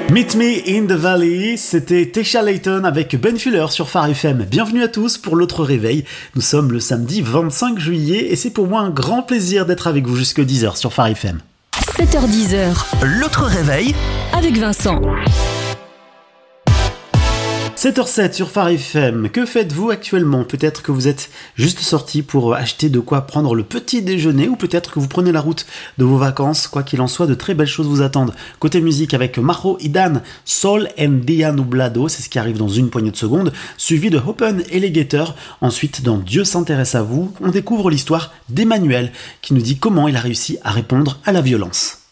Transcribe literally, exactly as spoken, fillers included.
Meet Me in the Valley, c'était Tesha Layton avec Ben Fuller sur Phare F M. Bienvenue à tous pour l'autre réveil. Nous sommes le samedi vingt-cinq juillet et c'est pour moi un grand plaisir d'être avec vous jusqu'à dix heures sur Phare F M. sept heures dix, l'autre réveil avec Vincent. sept heures sept sur Phare F M. Que faites-vous actuellement ? Peut-être que vous êtes juste sorti pour acheter de quoi prendre le petit déjeuner ou peut-être que vous prenez la route de vos vacances. Quoi qu'il en soit, de très belles choses vous attendent. Côté musique avec Majo y Dan, Sol en Dia Nublado, c'est ce qui arrive dans une poignée de secondes, suivi de Open Alligator. Ensuite, dans Dieu s'intéresse à vous, on découvre l'histoire d'Emmanuel qui nous dit comment il a réussi à répondre à la violence.